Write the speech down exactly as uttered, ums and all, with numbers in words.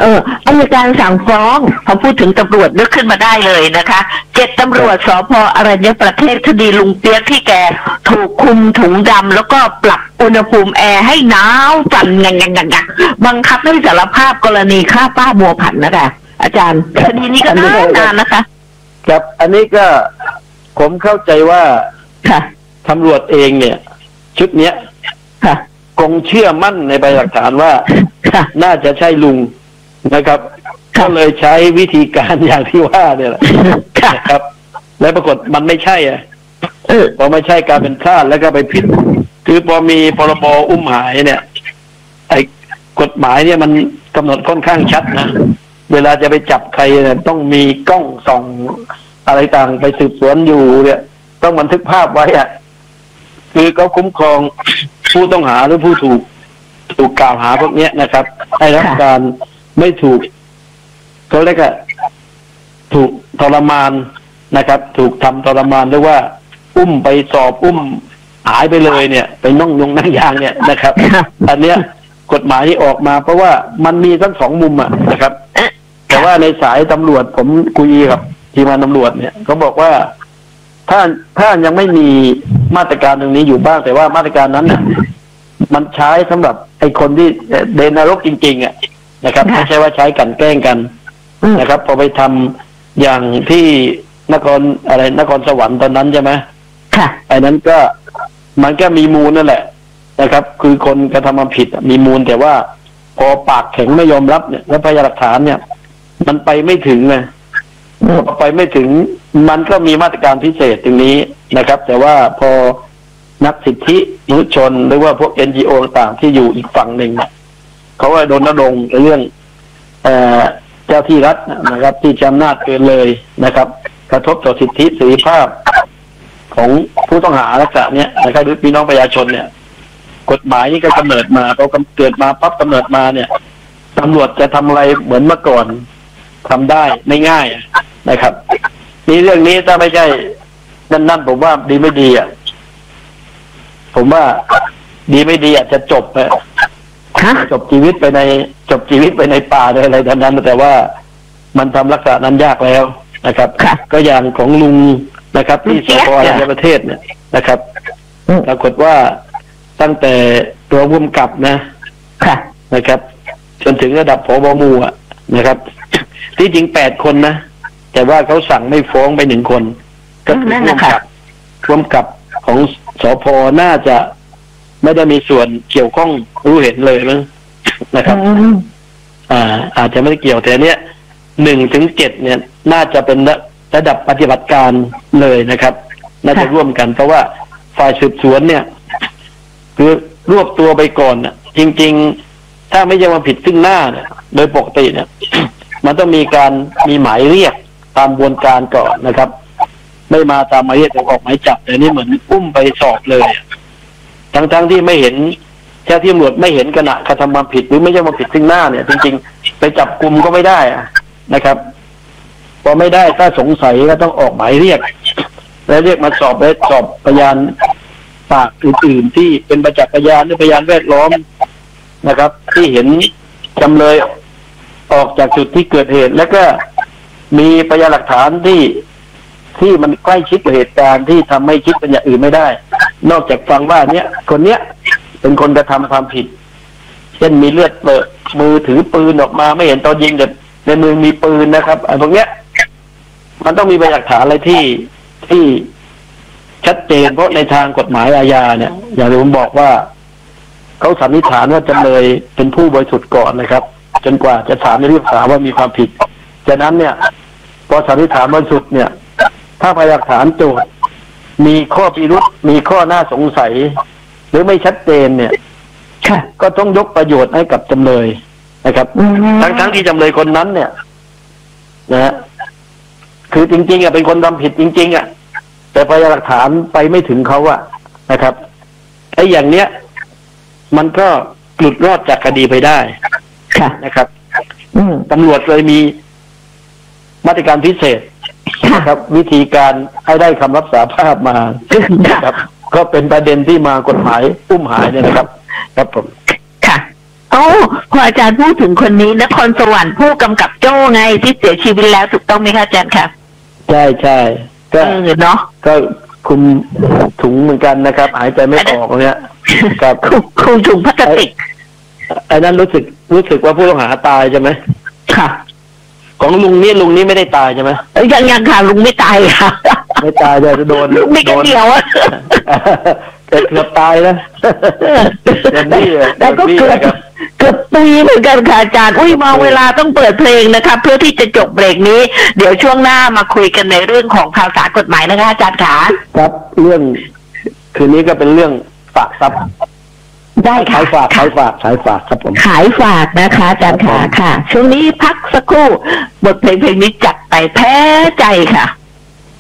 ออัยการสั่งฟ้องพอพูดถึงตำรวจนึกขึ้นมาได้เลยนะคะเจ็ดตำรวจสภ.อรัญญประเทศคดีลุงเปียกที่แกถูกคุมถุงดำแล้วก็ปรับอุณหภูมิแอร์ให้หนาวสั่นงันงันงันบังคับให้สารภาพกรณีฆ่าป้าบัวผันนะคะอาจารย์คดีนี้ก็นานนานนะคะครับอันนี้ก็ผมเข้าใจว่าตำรวจเองเนี่ยชุดเนี้ยคงเชื่อมั่นในใบหลักฐานว่าน่าจะใช่ลุงนะครับก็เลยใช้วิธีการอย่างที่ว่าเนี่ยแหละครับแล้วปรากฏมันไม่ใช่อ่ะพอไม่ใช่การเป็นพลาดแล้วก็ไปผิดคือพอมีพรบอุ้มหายเนี่ยไอ้กฎหมายเนี่ยมันกำหนดค่อนข้างชัดนะเวลาจะไปจับใครเนี่ยต้องมีกล้องส่องอะไรต่างไปสืบสวนอยู่เนี่ยต้องบันทึกภาพไว้อ่ะคือเขาคุ้มครองผู้ต้องหาหรือผู้ถูกถูกกล่าวหาพวกนี้นะครับให้รับการไม่ถูกเขาเรียกว่าถูกทรมานนะครับถูกทำทรมานหรือว่าอุ้มไปสอบอุ้มหายไปเลยเนี่ยไปนั่งยงนั่งยางเนี่ยนะครับอันเนี้ยกฎหมายที่ออกมาเพราะว่ามันมีทั้งสองมุมอ่ะนะครับแต่ว่าในสายตำรวจผมคุยกับทีมงานตำรวจเนี่ยเขาบอกว่าถ้าถ้ายังไม่มีมาตรการตรงนี้อยู่บ้างแต่ว่ามาตรการนั้นน่ะมันใช้สำหรับไอ้คนที่เดนนรกจริงๆอ่ะนะครับไม่ใช่ว่าใช้กันแกล้งกันนะครับพอไปทำอย่างที่นครอะไรนครสวรรค์ตอนนั้นใช่ไหมค่ะไอ้นั้นก็มันก็มีมูลนั่นแหละนะครับคือคนกระทำความผิดมีมูลแต่ว่าพอปากแข็งไม่ยอมรับเนี่ยแล้วพยานหลักฐานเนี่ยมันไปไม่ถึงไงไปไม่ถึงมันก็มีมาตรการพิเศษตรงนี้นะครับ แต่ว่าพอนักสิทธิมนุษยชนหรือว่าพวก เอ็น จี โอ ต่างที่อยู่อีกฝั่งหนึ่งเขาว่าโดนระดมเรื่องเอ่อเจ้าที่รัฐนะครับที่จำนาจเกินเลยนะครับกระทบต่อสิทธิเสรีภาพของผู้ต้องหาลักษณะเนี้ยนะครับหรือพี่น้องประชาชนเนี่ยกฎหมายนี่ก็กำเนิดมาพอเกิดมาปั๊บกำเนิดมาเนี่ยตำรวจจะทำอะไรเหมือนเมื่อก่อนทำได้ไม่ง่ายนะครับนี่เรื่องนี้ถ้าไม่ใช่นั่นนั่นผมว่าดีไม่ดีอ่ะผมว่าดีไม่ดีอาจจะจบไปจบชีวิตไปในจบชีวิตไปในป่าเลยอะไรทั้งนั้นแต่ว่ามันทำลักษณะนั้นยากแล้วนะครับก็อย่างของลุงนะครับที่สพ.อรัญญประเทศเนี่ยนะครับปรากฏว่าตั้งแต่ตัวผู้กำกับนะนะครับจนถึงระดับผบ.หมู่อ่ะนะครับที่จริงแปดคนนะแต่ว่าเขาสั่งไม่ฟ้องไปหนึ่งคนก็คือผู้กำกับผู้กำกับของสพ.น่าจะไม่ได้มีส่วนเกี่ยวข้องรู้เห็นเลยมั้งนะครับอ่าอาจจะไม่ได้เกี่ยวแต่เนี้ยหนึ่งถึงเจ็ดเนี่ยน่าจะเป็นระดับปฏิบัติการเลยนะครับน่าจะร่วมกันเพราะว่าฝ่ายสืบสวนเนี่ยคือรวบตัวไปก่อนน่ะจริงๆถ้าไม่ใช่มาผิดซึ่งหน้าเนี่ยโดยปกติเนี่ยมันต้องมีการมีหมายเรียกตามกระบวนการก่อนนะครับไม่มาตามหมายเรียกแต่ออกหมายจับแต่นี่เหมือนอุ้มไปสอบเลยทั้งๆที่ไม่เห็นเจ้าที่ตำรวจไม่เห็นขณะกระทำความผิดหรือไม่ใช่มาผิดซึ่งหน้าเนี่ยจริงๆไปจับกุมก็ไม่ได้นะครับพอไม่ได้ถ้าสงสัยก็ต้องออกหมายเรียกแล้วเรียกมาสอบและสอบพยานปากอื่นๆที่เป็นประจักษ์พยานหรือพยานแวดล้อมนะครับที่เห็นจำเลยออกจากจุดที่เกิดเหตุแล้วก็มีพยานหลักฐานที่ที่มันใกล้ชิดกับเหตุการณ์ที่ทำให้คิดเป็นอย่างอื่นไม่ได้นอกจากฟังว่าเนี้ยคนเนี้ยเป็นคนกระทำความผิดเช่นมีเลือดเปิดมือถือปืนออกมาไม่เห็นตอนยิงแต่ในมือมีปืนนะครับไอ้พวกเนี้ยมันต้องมีพยานหลักฐานอะไรที่ที่ชัดเจนเพราะในทางกฎหมายอาญาเนี่ยอย่างที่ผมบอกว่าเขาสันนิษฐานว่าจำเลยเป็นผู้บริสุทธิ์ก่อนนะครับจนกว่าจะศาลจะพิพากษาว่ามีความผิดฉะนั้นเนี่ยพอสันนิษฐานบริสุทธิ์เนี่ยถ้าพยานหลักฐานโจทย์มีข้อพิรุธมีข้อน่าสงสัยหรือไม่ชัดเจนเนี่ยก็ต้องยกประโยชน์ให้กับจำเลยนะครับทั้งทั้งที่จำเลยคนนั้นเนี่ยนะฮะคือจริงๆอ่ะเป็นคนทำผิดจริงๆอ่ะแต่พยานหลักฐานไปไม่ถึงเขาอ่ะนะครับไอ้อย่างเนี้ยมันก็หลุดรอดจากคดีไปได้นะครับตำรวจเลยมีมาตรการพิเศษนะครับวิธีการให้ได้คำรับสารภาพมาครับก็เป็นประเด็นที่มากฎหมายอุ้มหายเนี่ยนะครับครับผมค่ะก็อ้พออาจารย์พูดถึงคนนี้นครสวรรค์ผู้กำกับโจ้ไงที่เสียชีวิตแล้วถูกต้องไหมคะอาจารย์คะใช่ใช่ก็เนาะก็คุมถุงเหมือนกันนะครับหายใจไม่ออกเนี่ยกับคุมถุงพลาสติกไอ้นั้นรู้สึกรู้สึกว่าผู้ต้องหาตายใช่ไหมค่ะของลุงนี่ลุงนี่ไม่ได้ตายใช่ไหมยังยังค่ะลุงไม่ตายค่ะไม่ตายจะโดนลุงไม่กันเดียวอะเกือบตายแล้วแล้วก็เกือบเกือบตุยเหมือนกันค่ะอาจารย์อุ้ยมาเวลาต้องเปิดเพลงนะคะเพื่อที่จะจบเบรกนี้เดี๋ยวช่วงหน้ามาคุยกันในเรื่องของข่าวสารกฎหมายนะคะอาจารย์ขาครับเรื่องคืนนี้ก็เป็นเรื่องฝากทรัพย์ได้ค่ะขายฝากขายฝากขายฝากครับผมขายฝากนะคะอาจารย์ขาค่ะช่วงนี้พักสักครู่บทเพลงเพลงนี้จัดไปแพ้ใจค่ะ